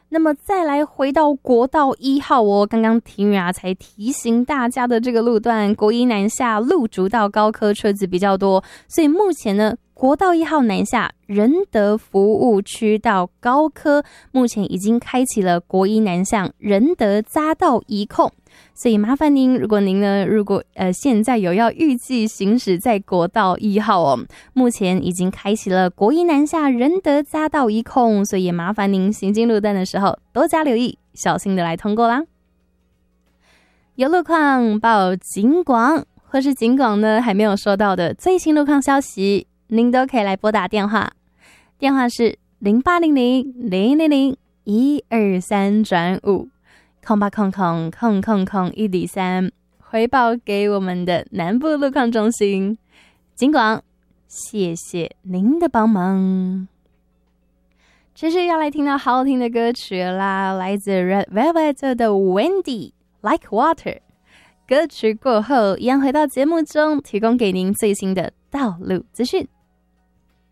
那么再来回到国道1号哦，刚刚庭宇才提醒大家的这个路段，国一南下路竹到高科车子比较多，所以目前呢，国道1号南下仁德服务区到高科，目前已经开启了国一南向仁德匝道移控。所以麻烦您，如果现在有要预计行驶在国道1号哦，目前已经开启了国一南下仁德匝道移控，所以也麻烦您行经路段的时候多加留意，小心的来通过啦。有路况报警广，或是警广呢还没有收到的最新路况消息，您都可以来拨打电话，电话是0800-000-123-5。0800-103回报给我们的南部路况中心。警广，谢谢您的帮忙。这是要来听到好听的歌曲啦，来自 Red Velvet 的 Wendy Like Water。 歌曲过后一样回到节目中，提供给您最新的道路资讯。